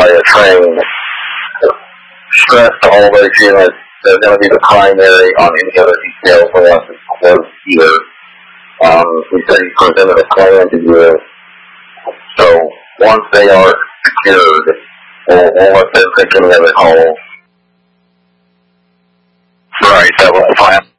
by a train. Stress to all those units. They're going to be the primary on any other details unless it's close either. He said he presented a plan to you. So once they are secured, we'll let them take any other calls. Right, that was the plan.